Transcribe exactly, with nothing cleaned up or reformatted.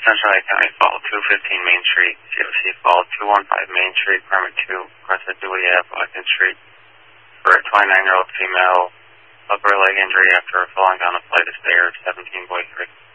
Central County, Fall two fifteen Main Street, C O C Fall two fifteen Main Street, Permit two, request at Dewey Ave, Watkins Street, for a twenty-nine-year-old female, upper leg injury after falling down a flight of stairs, seventeen Boy three.